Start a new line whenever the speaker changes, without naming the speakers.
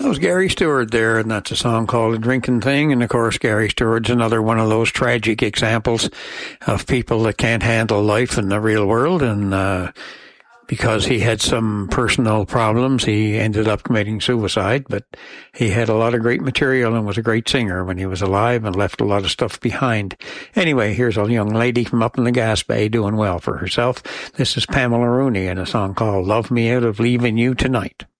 That was Gary Stewart there, and that's a song called A Drinking Thing. And, of course, Gary Stewart's another one of those tragic examples of people that can't handle life in the real world. And because he had some personal problems, he ended up committing suicide. But he had a lot of great material and was a great singer when he was alive and left a lot of stuff behind. Anyway, here's a young lady from up in the Gas Bay doing well for herself. This is Pamela Rooney in a song called Love Me Out of Leaving You Tonight.